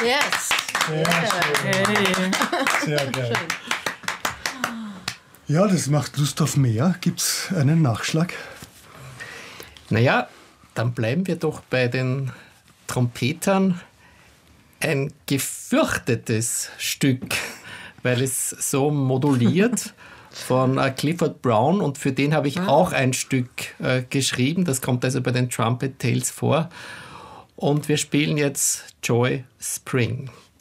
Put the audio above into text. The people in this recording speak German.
Yes. Sehr geil. Ja, das macht Lust auf mehr. Gibt es einen Nachschlag? Naja, dann bleiben wir doch bei den Trompetern. Ein gefürchtetes Stück, weil es so moduliert von Clifford Brown, und für den habe ich auch ein Stück geschrieben. Das kommt also bei den Trumpet Tales vor. Und wir spielen jetzt Joy Spring.